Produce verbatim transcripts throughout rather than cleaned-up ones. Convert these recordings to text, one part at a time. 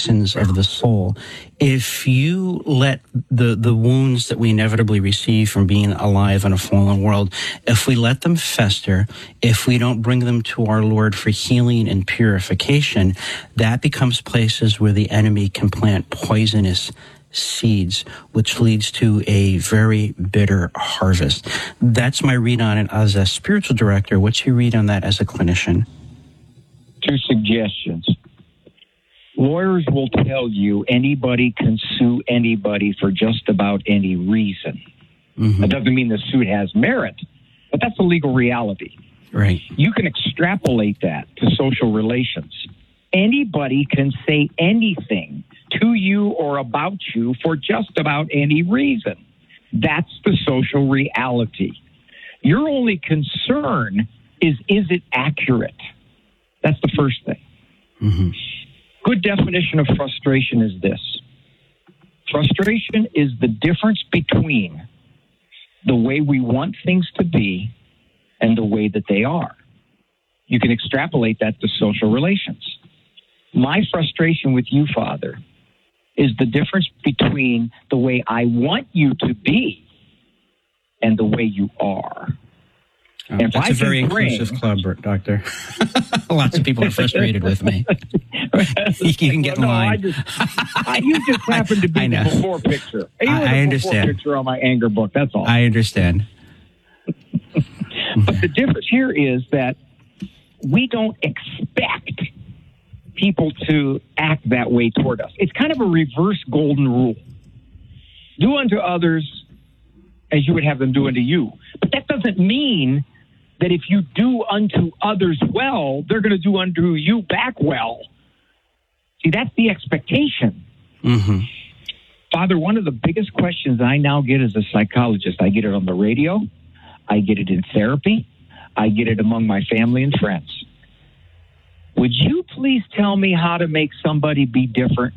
toxins of the soul. If you let the, the wounds that we inevitably receive from being alive in a fallen world, if we let them fester, if we don't bring them to our Lord for healing and purification, that becomes places where the enemy can plant poisonous seeds, which leads to a very bitter harvest. That's my read on it as a spiritual director. What's your read on that as a clinician? Two suggestions. Lawyers will tell you anybody can sue anybody for just about any reason. Mm-hmm. That doesn't mean the suit has merit, but that's a legal reality. Right. You can extrapolate that to social relations. Anybody can say anything to you or about you for just about any reason. That's the social reality. Your only concern is, is it accurate? That's the first thing. Mm-hmm. Good definition of frustration is this. Frustration is the difference between the way we want things to be and the way that they are. You can extrapolate that to social relations. My frustration with you, Father, is the difference between the way I want you to be and the way you are. Oh, that's I a very inclusive bring, club, Doctor. Lots of people are frustrated with me. You can get well, in line. No, I just, I, you just happen to be the before picture. You I, I understand. Picture on my anger book. That's all. I understand. But the difference here is that we don't expect people to act that way toward us. It's kind of a reverse golden rule. Do unto others as you would have them do unto you. But that doesn't mean that if you do unto others well, they're going to do unto you back well. See, that's the expectation. Mm-hmm. Father, one of the biggest questions I now get as a psychologist, I get it on the radio, I get it in therapy, I get it among my family and friends. Would you please tell me how to make somebody be different?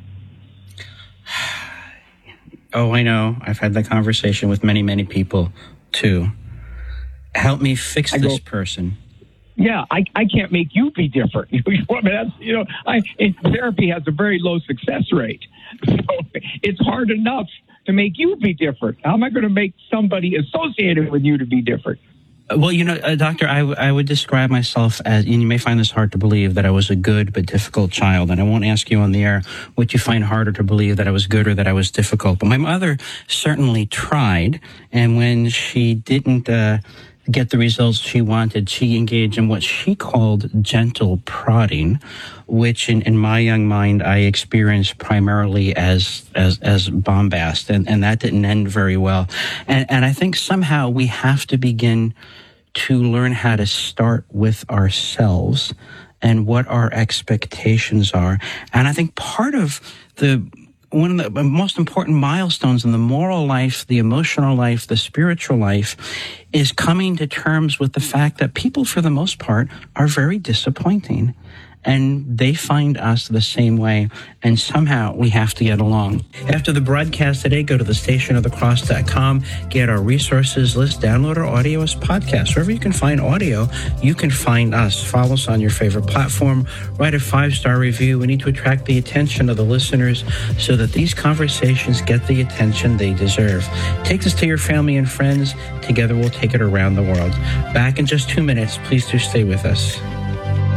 Oh, I know. I've had that conversation with many, many people, too. Help me fix I this go, person. Yeah, I, I can't make you be different. you know, I, therapy has a very low success rate. So it's hard enough to make you be different. How am I going to make somebody associated with you to be different? Well, you know, uh, Doctor, I, w- I would describe myself as, and you may find this hard to believe, that I was a good but difficult child. And I won't ask you on the air what you find harder to believe, that I was good or that I was difficult. But my mother certainly tried. And when she didn't uh, get the results she wanted, she engaged in what she called gentle prodding, which in, in my young mind I experienced primarily as as as bombast, and, and that didn't end very well. And, and I think somehow we have to begin to learn how to start with ourselves and what our expectations are. And I think part of the one of the most important milestones in the moral life, the emotional life, the spiritual life, is coming to terms with the fact that people, for the most part, are very disappointing. And they find us the same way, and somehow we have to get along. After the broadcast today, go to the station of the cross dot com, get our resources list, download our audio as podcasts. Wherever you can find audio, you can find us. Follow us on your favorite platform. Write a five-star review. We need to attract the attention of the listeners so that these conversations get the attention they deserve. Take this to your family and friends. Together we'll take it around the world. Back in just two minutes. Please do stay with us.